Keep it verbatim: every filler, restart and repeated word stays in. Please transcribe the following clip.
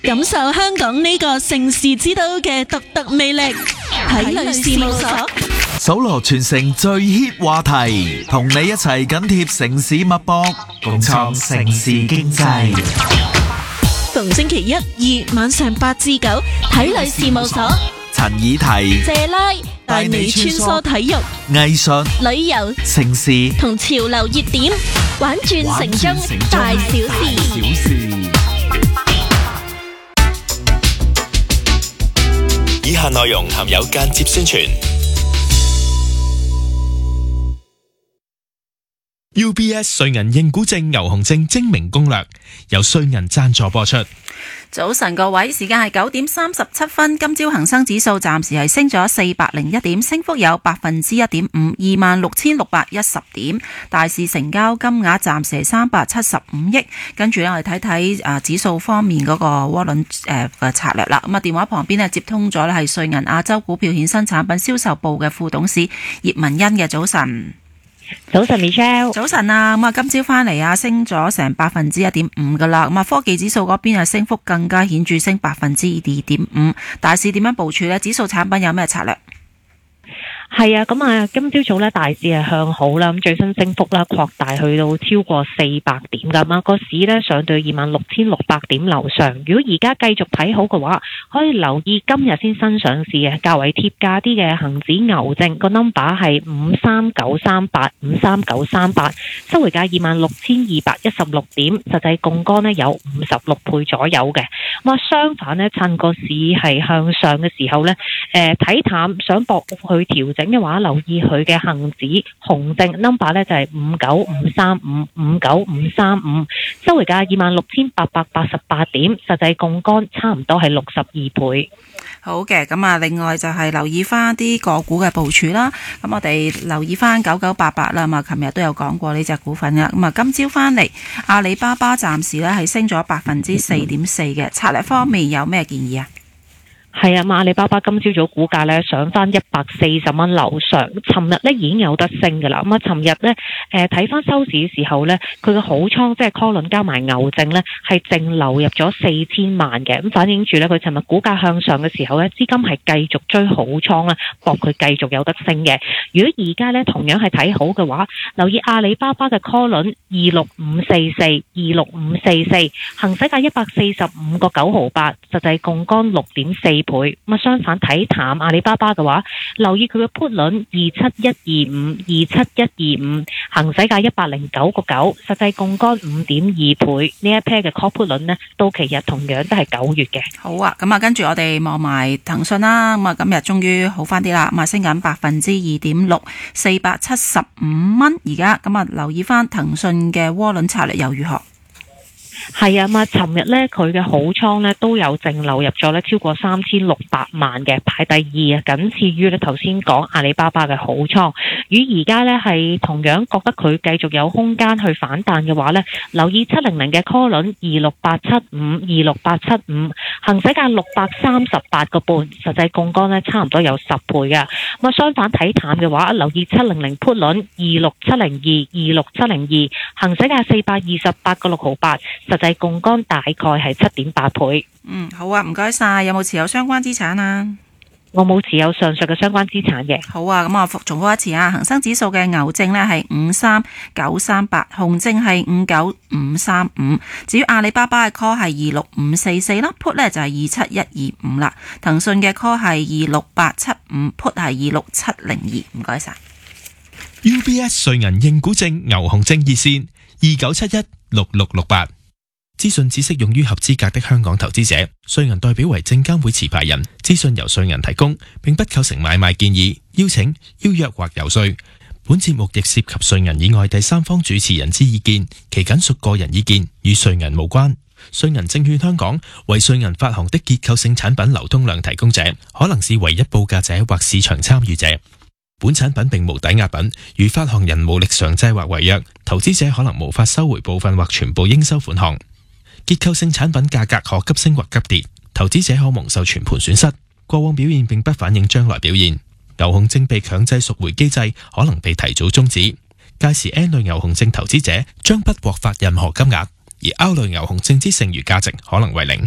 感受香港呢個城市之都嘅獨特魅力，體類事務所搜羅全城最 hit 話題，同你一齊緊貼城市脈搏，共創城市經濟。 逢星期一、二晚上八至九，體類事務所陳以提、 謝拉帶你穿梭體育、 藝術、 旅遊、 城市同潮流熱點，玩轉城中大小事。 以下內容含有間接宣傳。U B S 瑞銀認股證牛熊證精明攻略，由瑞銀贊助播出。 早晨各位，時間係九點三十七分。今朝恒生指數暫時係升咗四百零一點，升幅有百分之一點五，二萬六千六百一十點。大市成交金額暫時係三百七十五億。跟住呢，我哋睇睇誒指數方面嗰個窩輪誒嘅策略啦。咁啊，電話旁邊呢接通咗呢係瑞銀亞洲股票衍生產品銷售部嘅副董事葉文欣嘅。早晨。 早晨 Michelle， 早晨啊，咁啊今朝翻嚟啊，升咗成百分之一點五噶啦，咁啊科技指數嗰邊啊升幅更加顯著，升百分之二點五。大市點樣部署呢？指數產品有咩策略？ 係啊，咁啊，今朝早咧大市係向好啦，咁最新升幅啦擴大去到超過四百點咁啊，個市咧上到二萬六千六百點樓上。如果而家繼續睇好嘅話，可以留意今日先新上市嘅較為貼價啲嘅恒指牛證，個 number 係五三九三八五三九三八，收回價二萬六千二百一十六點，實際槓桿呢有五十六倍左右嘅。咁啊，相反呢，趁個市係向上嘅時候呢，誒、呃、睇淡想博去調整嘅話，留意佢嘅恒指熊證 number 咧就係五九五三五五九五三五，收回價二萬六千八百八十八點，實際槓桿差唔多係六十二倍。 好嘅，咁啊，另外就係留意翻啲個股嘅部署啦。咁我哋留意翻九九八八啦，咁啊，琴日都有講過呢隻股份嘅。咁啊，今朝翻嚟阿里巴巴暫時咧係升咗百分之四點四嘅。策略方面有咩建議啊？ 係啊，阿里巴巴今朝早股價咧上翻一百四十蚊樓上，尋日咧已經有得升噶啦。咁啊，尋日咧誒睇翻收市嘅時候咧，佢嘅好倉即係 call 輪加埋牛證咧係淨流入咗四千萬嘅，咁反映住咧佢尋日股價向上嘅時候咧，資金係繼續追好倉啦，博佢繼續有得升嘅。如果而家咧同樣係睇好嘅話，留意阿里巴巴嘅 call 輪二六五四四二六五四四，行使價一百四十五個九毫八，實際槓桿六點四倍。咁啊，相反睇淡阿里巴巴嘅話，留意佢嘅 put 輪二七一二五二七一二五，行使價一百零九個九，實際槓桿五點二倍。呢一 pair 嘅 call put 輪呢，到期日同樣都係九月嘅。 好啊，咁啊，跟住我哋望埋騰訊啦。咁啊，今日終於好翻啲啦，咁啊，升緊百分之二點六，四百七十五蚊。而家咁啊，留意翻騰訊嘅窩輪策略又如何？ 係啊嘛，尋日咧佢嘅好倉咧都有淨流入咗咧超過三千六百萬嘅，排第二啊，僅次於咧頭先講阿里巴巴嘅好倉。與而家咧係同樣覺得佢繼續有空間去反彈嘅話咧，留意七零零嘅 call 輪二六八七五二六八七五，行使價六百三十八個半，實際槓桿咧差唔多有十倍嘅。咁啊，相反睇淡嘅話，留意七零零 put 輪二六七零二二六七零二，行使價四百二十八個六毫八。實際槓桿大概係七點八倍。 嗯，好啊，唔該晒。有冇持有相關資產啊？ 我冇持有上述嘅相關資產嘅。 好啊，咁我重複一次啊，恒生指數嘅牛證呢係五三九三八，熊證係五九五三五。至於阿里巴巴嘅 call 係二六五四四啦 ，put 呢就係二七一二五啦。騰訊嘅 call 係二六八七五 ，put 係二六七零二。唔該晒。 U B S 瑞銀認股證牛熊證熱線二九七一六六六八。資訊只適用於合資格的香港投資者，瑞銀代表為證監會持牌人，資訊由瑞銀提供，並不構成買賣建議、邀請、邀約或遊說。本節目亦涉及瑞銀以外第三方主持人之意見，其僅屬個人意見，與瑞銀無關。瑞銀證券香港為瑞銀發行的結構性產品流通量提供者，可能是唯一報價者或市場參與者。本產品並無抵押品，如發行人無力償債或違約，投資者可能無法收回部分或全部應收款項。結構性產品價格可急升或急跌，投資者可蒙受全盤損失。過往表現並不反映將來表現。牛熊證被強制贖回機制可能被提早終止，屆時 N 類牛熊證投資者將不獲發任何金額，而 R 類牛熊證之剩餘價值可能為零。